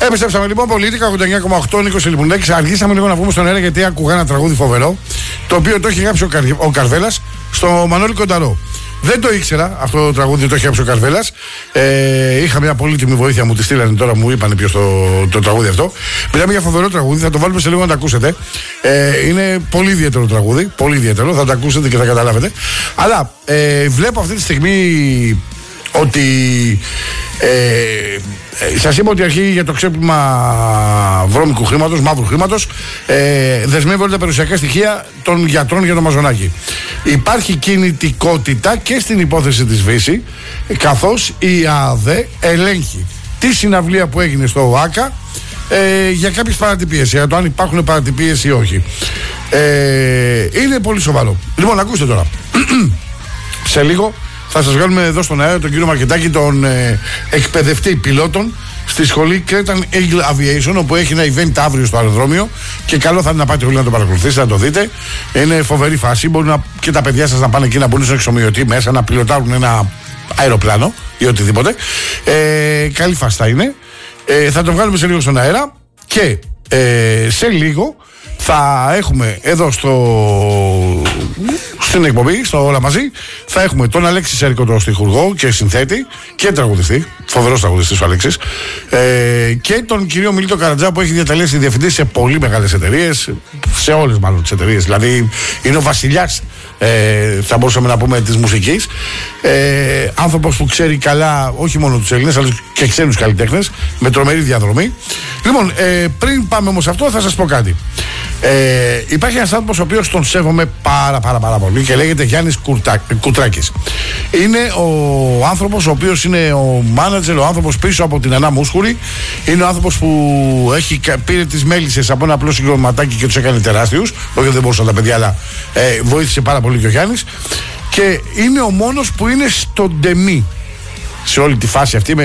Επιστρέψαμε λοιπόν, Πολίτικα 89,8, Νίκος Λιπουνάκης. Αργήσαμε λίγο να βγούμε στον αέρα γιατί άκουγα ένα τραγούδι φοβερό, το οποίο το έχει γράψει ο Καρβέλας στο Μανώλη Κονταρό. Δεν το ήξερα αυτό το τραγούδι, το έχει γράψει ο Καρβέλας. Είχα μια πολύτιμη βοήθεια, μου τη στείλανε τώρα, μου είπανε ποιος το τραγούδι αυτό. Μιλάμε για φοβερό τραγούδι, θα το βάλουμε σε λίγο να το ακούσετε. Είναι πολύ ιδιαίτερο τραγούδι, πολύ ιδιαίτερο, θα το ακούσετε και θα καταλάβετε. Αλλά βλέπω αυτή τη στιγμή ότι σας είπα ότι αρχή για το ξέπλυμα βρώμικου χρήματος, μαύρου χρήματος, δεσμεύονται τα περιουσιακά στοιχεία των γιατρών για το Μαζονάκι. Υπάρχει κινητικότητα και στην υπόθεση της Βύση, καθώς η ΑΔΕ ελέγχει τη συναυλία που έγινε στο ΟΑΚΑ για κάποιες παρατυπίες, για το αν υπάρχουν παρατυπίες ή όχι. Είναι πολύ σοβαρό. Λοιπόν, ακούστε τώρα. Σε λίγο θα σας βγάλουμε εδώ στον αέρα τον κύριο Μαρκετάκη, τον εκπαιδευτή πιλότων στη σχολή Cretan Eagle Aviation, όπου έχει ένα event αύριο στο αεροδρόμιο και καλό θα είναι να πάτε όλοι να το παρακολουθήσετε, να το δείτε. Είναι φοβερή φάση. Μπορούν και τα παιδιά σας να πάνε εκεί να μπουν στον εξομοιωτή μέσα, να πιλωτάρουν ένα αεροπλάνο ή οτιδήποτε. Καλή φάση θα είναι. Θα το βγάλουμε σε λίγο στον αέρα και σε λίγο θα έχουμε εδώ στην εκπομπή, στο Όλα Μαζί, θα έχουμε τον Αλέξη Σέρικο, τον στιχουργό και συνθέτη και τραγουδιστή, φοβερός τραγουδιστής ο Αλέξης, και τον κύριο Μίλτο Καρατζά, που έχει διατελέσει διευθυντή σε πολύ μεγάλες εταιρείες, σε όλες μάλλον τις εταιρείες, δηλαδή είναι ο βασιλιάς, θα μπορούσαμε να πούμε, της μουσικής, άνθρωπος που ξέρει καλά όχι μόνο τους Έλληνες αλλά και ξένους καλλιτέχνες, με τρομερή διαδρομή. Λοιπόν, πριν πάμε όμως αυτό, θα σας πω κάτι. Υπάρχει ένας άνθρωπος ο οποίος τον σέβομαι πάρα πολύ και λέγεται Γιάννης Κουτράκης. Είναι ο άνθρωπος ο οποίος είναι ο μάνατζερ, ο άνθρωπος πίσω από την Ανά Μούσχουρη. Είναι ο άνθρωπος που πήρε τις μέλισσες από ένα απλό συγκροτηματάκι και τους έκανε τεράστιους. Όχι, δεν μπορούσαν τα παιδιά, αλλά βοήθησε πάρα πολύ και ο Γιάννης. Και είναι ο μόνος που είναι στο ντεμί σε όλη τη φάση αυτή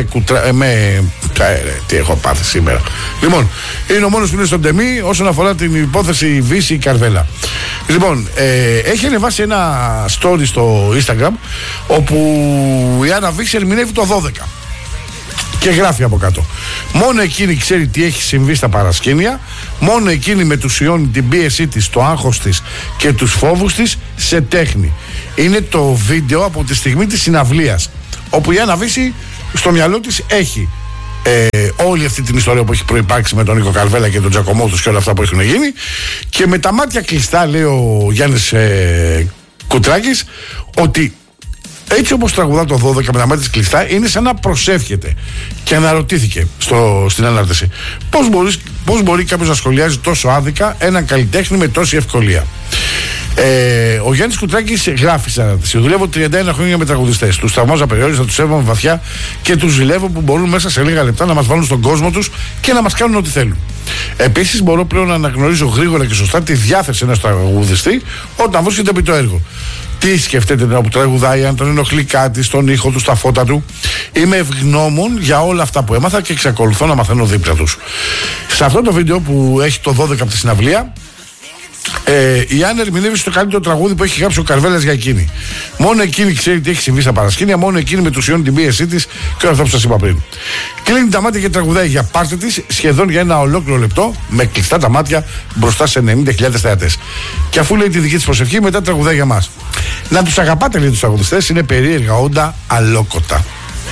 τι έχω πάθει σήμερα. Λοιπόν, είναι ο μόνος που είναι στον τεμή όσον αφορά την υπόθεση Βύση Καρβέλα. Λοιπόν, έχει ανεβάσει ένα story στο Instagram όπου η Άννα Βύση ερμηνεύει το 12 και γράφει από κάτω: μόνο εκείνη ξέρει τι έχει συμβεί στα παρασκήνια, μόνο εκείνη μετουσιώνει την πίεσή της, το άγχος της και τους φόβους της σε τέχνη. Είναι το βίντεο από τη στιγμή της συναυλίας, όπου η Άννα Βύση στο μυαλό της έχει όλη αυτή την ιστορία που έχει προϋπάρξει με τον Νίκο Καρβέλα και τον Τζακωμό τους και όλα αυτά που έχουν γίνει, και με τα μάτια κλειστά λέει ο Γιάννης Κουτράκης ότι έτσι όπως τραγουδά το 12 με τα μάτια κλειστά, είναι σαν να προσεύχεται, και αναρωτήθηκε στην ανάρτηση πώς μπορεί κάποιος να σχολιάζει τόσο άδικα έναν καλλιτέχνη με τόση ευκολία. Ο Γιάννης Κουτράκης γράφει στην ανάρτηση: δουλεύω 31 χρόνια με τραγουδιστές. Τους θαυμάζω απεριόριστα, τους σέβομαι βαθιά και τους ζηλεύω που μπορούν μέσα σε λίγα λεπτά να μας βάλουν στον κόσμο τους και να μας κάνουν ό,τι θέλουν. Επίσης, μπορώ πλέον να αναγνωρίζω γρήγορα και σωστά τη διάθεση ενός τραγουδιστή όταν βρίσκεται επί το έργο. Τι σκεφτείτε την ώρα που τραγουδάει, αν τον ενοχλεί κάτι, στον ήχο του, στα φώτα του. Είμαι ευγνώμων για όλα αυτά που έμαθα και εξακολουθώ να μαθαίνω δίπλα τους. Σε αυτό το βίντεο που έχει το 12 από τη συναυλία, η Άννα ερμηνεύει στο καλύτερο τραγούδι που έχει γράψει ο Καρβέλας για εκείνη. Μόνο εκείνη ξέρει τι έχει συμβεί στα παρασκήνια, μόνο εκείνη μετουσιώνει την πίεσή της και όλα αυτά που σας είπα πριν. Κλείνει τα μάτια και τραγουδάει για πάρτι της σχεδόν για ένα ολόκληρο λεπτό, με κλειστά τα μάτια μπροστά σε 90.000 θεατές. Και αφού λέει τη δική της προσευχή, μετά τραγουδάει για μας. Να τους αγαπάτε, λέει, τους τραγουδιστές, είναι περίεργα όντα αλόκοτα.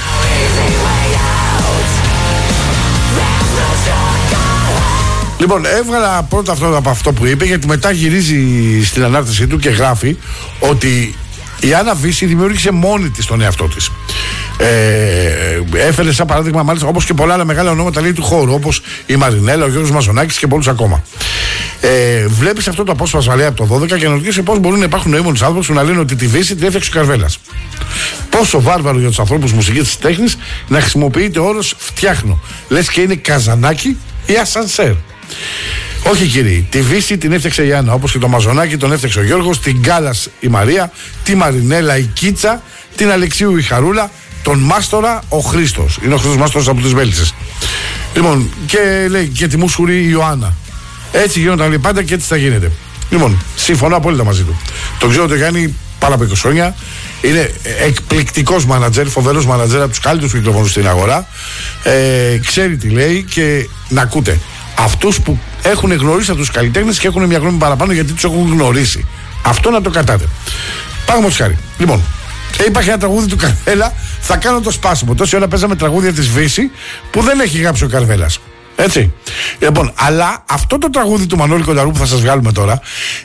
Λοιπόν, έβγαλα πρώτα από αυτό που είπε, γιατί μετά γυρίζει στην ανάρτησή του και γράφει ότι η Άννα Βύση δημιούργησε μόνη της τον εαυτό της. Έφερε σαν παράδειγμα, μάλιστα, όπως και πολλά άλλα μεγάλα ονόματα, λέει, του χώρου, όπως η Μαρινέλα, ο Γιώργος Μαζονάκης και πολλούς ακόμα. Βλέπεις αυτό το απόσπασμα, λέει, από το 12 και αναρωτιέσαι πώς μπορούν να υπάρχουν νοήμονες άνθρωποι που να λένε ότι τη Βύση την έφτιαξε ο Καρβέλας. Πόσο βάρβαρο για τους ανθρώπους μουσικής της τέχνης να χρησιμοποιείται ο όρος φτιάχνω, λες και είναι καζανάκι ή ασανσέρ. Όχι, κύριοι, τη Βύση την έφτιαξε η Άννα, όπως και το Μαζονάκι τον έφτιαξε ο Γιώργος, την Γκάλας η Μαρία, τη Μαρινέλα η Κίτσα, την Αλεξίου η Χαρούλα, τον Μάστορα ο Χρήστος. Είναι ο Χρήστος Μάστορας από τις Βέλισσες. Λοιπόν, και λέει και τη Μούσχουρη η Ιωάννα. Έτσι γίνονταν, λέει, πάντα και έτσι θα γίνεται. Λοιπόν, συμφωνώ απόλυτα μαζί του. Τον ξέρω τον Γιάννη πάρα από 20 χρόνια. Είναι εκπληκτικός μάνατζερ, φοβερός μάνατζερ, από τους καλύτερους που κυκλοφορούν στην αγορά. Ξέρει τι λέει και να ακούτε. Αυτούς που έχουν γνωρίσει από τους καλλιτέχνες και έχουν μια γνώμη παραπάνω γιατί τους έχουν γνωρίσει. Αυτό να το κατάτε. Πάμε όμως χάρη. Λοιπόν, υπάρχει ένα τραγούδι του Καρβέλα, θα κάνω το σπάσιμο. Τόση ώρα παίζαμε τραγούδια της Βύση που δεν έχει γράψει ο Καρβέλας. Έτσι. Λοιπόν, αλλά αυτό το τραγούδι του Μανώλη Κονταρού που θα σας βγάλουμε τώρα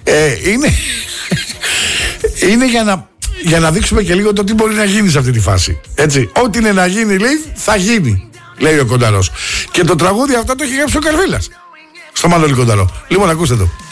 είναι για να δείξουμε και λίγο το τι μπορεί να γίνει σε αυτή τη φάση. Έτσι. Ό,τι είναι να γίνει, λέει, θα γίνει, λέει ο Κονταρός. Και το τραγούδι αυτό το έχει γράψει ο Καρβέλας στο Μανώλη Κονταρό. Λοιπόν, ακούστε το.